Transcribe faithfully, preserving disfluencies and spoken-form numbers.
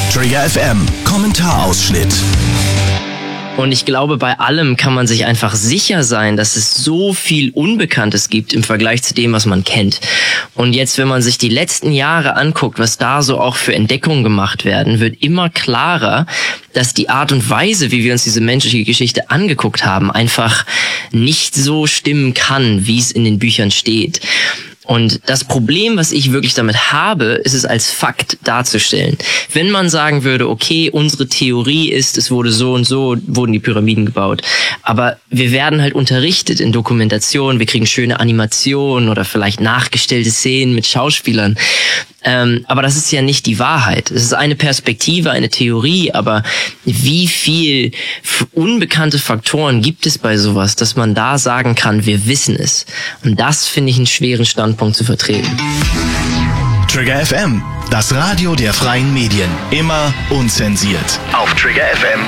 Trigger F M, Kommentarausschnitt. Und ich glaube, bei allem kann man sich einfach sicher sein, dass es so viel Unbekanntes gibt im Vergleich zu dem, was man kennt. Und jetzt, wenn man sich die letzten Jahre anguckt, was da so auch für Entdeckungen gemacht werden, wird immer klarer, dass die Art und Weise, wie wir uns diese menschliche Geschichte angeguckt haben, einfach nicht so stimmen kann, wie es in den Büchern steht. Und das Problem, was ich wirklich damit habe, ist es als Fakt darzustellen. Wenn man sagen würde, okay, unsere Theorie ist, es wurde so und so, wurden die Pyramiden gebaut. Aber wir werden halt unterrichtet in Dokumentation, wir kriegen schöne Animationen oder vielleicht nachgestellte Szenen mit Schauspielern. Ähm, aber das ist ja nicht die Wahrheit. Es ist eine Perspektive, eine Theorie, aber wie viel unbekannte Faktoren gibt es bei sowas, dass man da sagen kann, wir wissen es. Und das finde ich einen schweren Standpunkt zu vertreten. Trigger F M, das Radio der freien Medien. Immer unzensiert. Auf trigger f m